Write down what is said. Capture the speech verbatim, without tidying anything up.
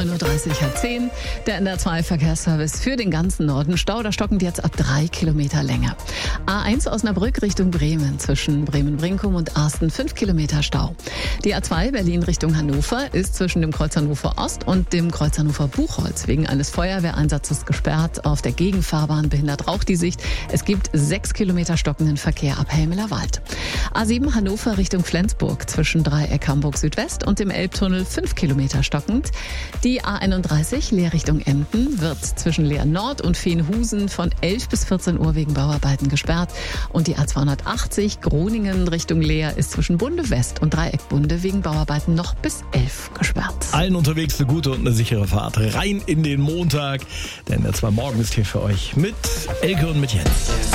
neun Uhr dreißig, halb zehn. Der N R zwei Verkehrsservice für den ganzen Norden. Stau, da stockend jetzt ab drei Kilometer Länge. A eins Osnabrück Richtung Bremen. Zwischen Bremen-Brinkum und Arsten fünf Kilometer Stau. Die A zwei Berlin Richtung Hannover ist zwischen dem Kreuz Hannover Ost und dem Kreuz Hannover Buchholz wegen eines Feuerwehreinsatzes gesperrt. Auf der Gegenfahrbahn behindert Rauch die Sicht. Es gibt sechs Kilometer stockenden Verkehr ab Helmeler Wald. A sieben Hannover Richtung Flensburg. Zwischen Dreieck Hamburg Südwest und dem Elbtunnel fünf Kilometer stockend. Die A einunddreißig Leer Richtung Emden wird zwischen Leer Nord und Veenhusen von elf bis vierzehn Uhr wegen Bauarbeiten gesperrt. Und die A zweihundertachtzig Groningen Richtung Leer ist zwischen Bunde West und Dreieck Bunde wegen Bauarbeiten noch bis elf gesperrt. Allen unterwegs eine gute und eine sichere Fahrt rein in den Montag. Denn der zwei Morgen ist hier für euch mit Elke und mit Jens.